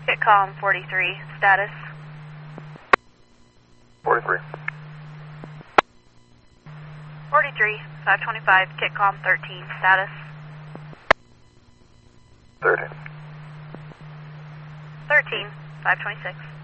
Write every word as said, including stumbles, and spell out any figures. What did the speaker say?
Kitcom forty-three, status. forty-three. forty-three, five twenty-five, Kitcom thirteen, status. thirteen. thirteen, five twenty-six.